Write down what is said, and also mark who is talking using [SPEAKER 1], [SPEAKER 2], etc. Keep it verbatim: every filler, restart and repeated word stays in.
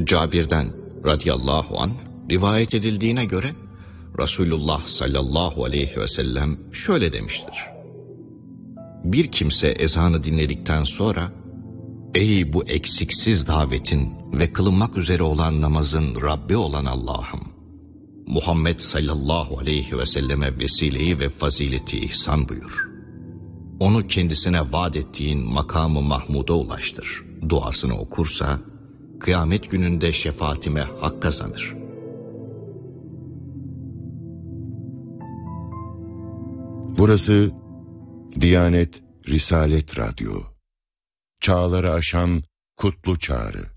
[SPEAKER 1] Cabir'den radıyallahu anh rivayet edildiğine göre Resulullah sallallahu aleyhi ve sellem şöyle demiştir: bir kimse ezanı dinledikten sonra, ey bu eksiksiz davetin ve kılınmak üzere olan namazın Rabbi olan Allah'ım, Muhammed sallallahu aleyhi ve selleme vesileyi ve fazileti ihsan buyur. Onu kendisine vaat ettiğin makamı Mahmud'a ulaştır duasını okursa, kıyamet gününde şefaatime hak kazanır.
[SPEAKER 2] Burası Diyanet Risalet Radyo. Çağları aşan kutlu çağrı.